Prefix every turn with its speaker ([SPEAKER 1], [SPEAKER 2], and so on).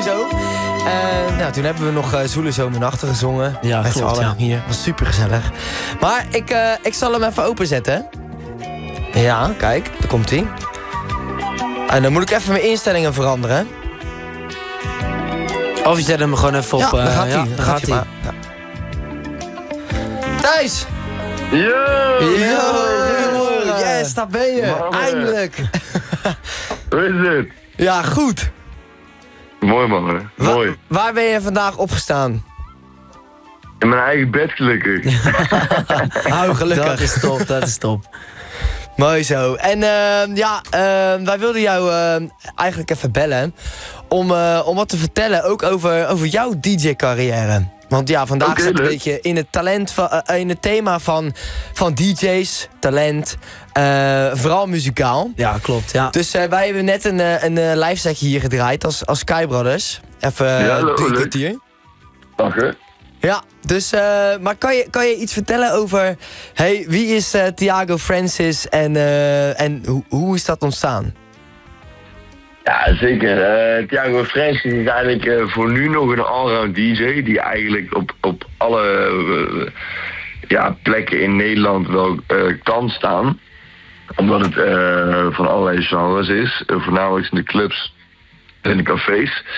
[SPEAKER 1] Zo. Nou, toen hebben we nog Zulu Zomernachten gezongen.
[SPEAKER 2] Ja,
[SPEAKER 1] met
[SPEAKER 2] klopt,
[SPEAKER 1] z'n allen
[SPEAKER 2] ja.
[SPEAKER 1] hier. Was super gezellig. Maar ik zal hem even openzetten. Ja, kijk, daar komt hij. En dan moet ik even mijn instellingen veranderen.
[SPEAKER 2] Of je zet hem gewoon even op.
[SPEAKER 1] Ja, daar gaat hij.
[SPEAKER 2] Ja,
[SPEAKER 1] daar gaat hij.
[SPEAKER 2] hij.
[SPEAKER 1] Ja. Thijs!
[SPEAKER 3] Yo!
[SPEAKER 1] Goedemorgen! Yes, daar ben je!
[SPEAKER 3] Morgen.
[SPEAKER 1] Eindelijk!
[SPEAKER 3] Hoe is het?
[SPEAKER 1] Ja, goed!
[SPEAKER 3] Mooi man, mooi.
[SPEAKER 1] Waar ben je vandaag opgestaan?
[SPEAKER 3] In mijn eigen bed gelukkig.
[SPEAKER 1] Hou gelukkig.
[SPEAKER 2] Dat is top, dat is top.
[SPEAKER 1] Mooi zo. En wij wilden jou eigenlijk even bellen om wat te vertellen, ook over jouw DJ-carrière. Want ja, vandaag
[SPEAKER 3] Oké,
[SPEAKER 1] zit een
[SPEAKER 3] leuk.
[SPEAKER 1] beetje in het thema van DJ's, talent, vooral muzikaal.
[SPEAKER 2] Ja, klopt. Ja.
[SPEAKER 1] Dus wij hebben net een live setje hier gedraaid als Sky Brothers. Even
[SPEAKER 3] Ja,
[SPEAKER 1] 3
[SPEAKER 3] leuk.
[SPEAKER 1] kwartier.
[SPEAKER 3] Oké.
[SPEAKER 1] Ja, dus, maar kan je iets vertellen over, hey, wie is Thiago Francis en hoe is dat ontstaan?
[SPEAKER 3] Ja, zeker. Thiago Francis is eigenlijk voor nu nog een allround DJ die eigenlijk op alle plekken in Nederland wel kan staan. Omdat het van allerlei genres is, voornamelijk in de clubs en de cafés.